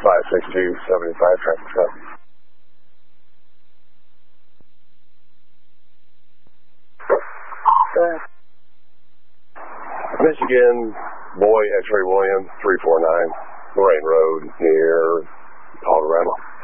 56275 traffic stop. Michigan, Boy, X-Ray William, 349, Lorraine Road near Colorado.